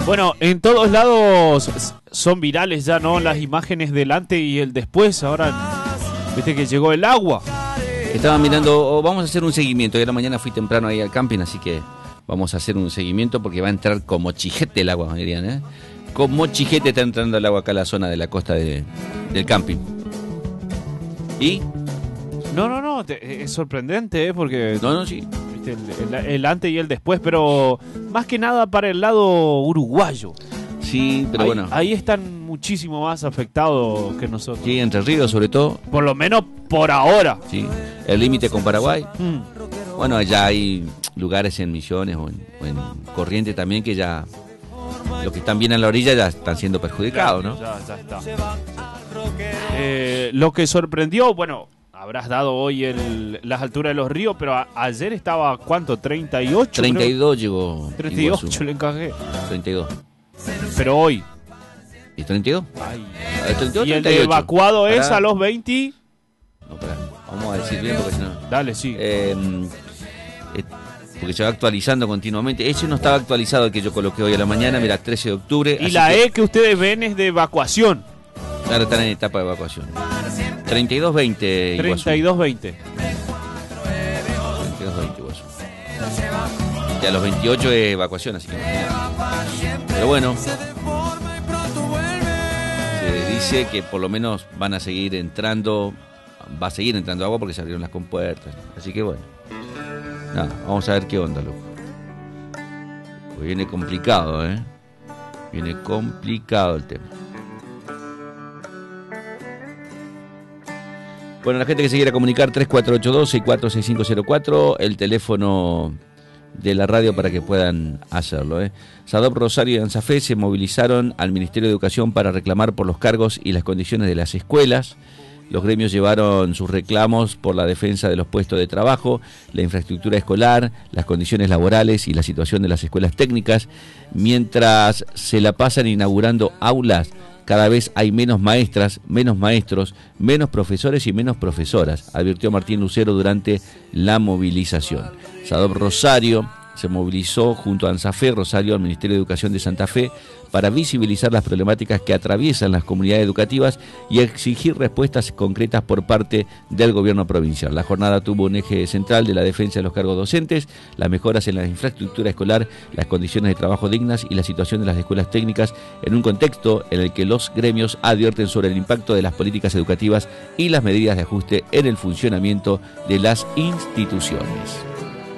Bueno, en todos lados son virales ya, ¿no? Las imágenes del antes y el después. Ahora, viste que llegó el agua. Estaba mirando, vamos a hacer un seguimiento. Yo a la mañana fui temprano ahí al camping, así que vamos a hacer un seguimiento porque va a entrar como chijete el agua, me dirían, ¿eh? Como chijete está entrando el agua acá a la zona de la costa del camping. ¿Y? No, es sorprendente, porque... No, sí. Viste, el antes y el después, pero más que nada para el lado uruguayo. Sí, pero bueno. Ahí están muchísimo más afectados que nosotros. Sí, Entre Ríos sobre todo. Por lo menos por ahora. Sí, el límite con Paraguay. Bueno, allá hay lugares en Misiones o en Corrientes también que ya... Los que están bien en la orilla ya están siendo perjudicados, ¿no? Ya está. Lo que sorprendió, bueno, habrás dado hoy las alturas de los ríos, pero ayer estaba, ¿cuánto? 38. 32 creo. llegó. 38 le encajé. 32. Pero hoy. ¿Y 32? Ay. 32, Y el 38. de evacuado es Pará. a los 20. No, pará. Vamos a decir bien porque si no... Dale, sí. Porque se va actualizando continuamente. Ese no estaba actualizado el que yo coloqué hoy a la mañana, mira, 13 de octubre. Y la E que ustedes ven es de evacuación. Ahora están en etapa de evacuación. 32-20 Iguazú. 32-20. 32-20 Iguazú. Ya los 28 es evacuación, así que pero bueno, se dice que por lo menos van a seguir entrando, va a seguir entrando agua porque se abrieron las compuertas. Así que bueno, nada, vamos a ver qué onda, loco. Pues viene complicado, Viene complicado el tema. Bueno, la gente que se quiera comunicar, 3482-646504, el teléfono de la radio para que puedan hacerlo. SADOP, Rosario y ANSAFE se movilizaron al Ministerio de Educación para reclamar por los cargos y las condiciones de las escuelas. Los gremios llevaron sus reclamos por la defensa de los puestos de trabajo, la infraestructura escolar, las condiciones laborales y la situación de las escuelas técnicas. Mientras se la pasan inaugurando aulas, cada vez hay menos maestras, menos maestros, menos profesores y menos profesoras, advirtió Martín Lucero durante la movilización. SADOP Rosario se movilizó junto a ANSAFE, Rosario, al Ministerio de Educación de Santa Fe, para visibilizar las problemáticas que atraviesan las comunidades educativas y exigir respuestas concretas por parte del gobierno provincial. La jornada tuvo un eje central de la defensa de los cargos docentes, las mejoras en la infraestructura escolar, las condiciones de trabajo dignas y la situación de las escuelas técnicas en un contexto en el que los gremios advierten sobre el impacto de las políticas educativas y las medidas de ajuste en el funcionamiento de las instituciones.